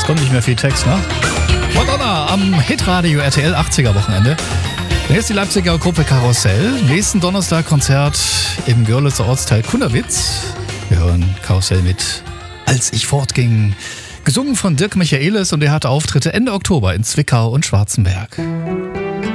Kommt nicht mehr viel Text, ne? Madonna am Hitradio RTL 80er Wochenende. Hier ist die Leipziger Gruppe Karussell. Nächsten Donnerstag Konzert im Görlitzer Ortsteil Kunnerwitz. Wir hören Karussell mit Als ich fortging. Gesungen von Dirk Michaelis und er hatte Auftritte Ende Oktober in Zwickau und Schwarzenberg.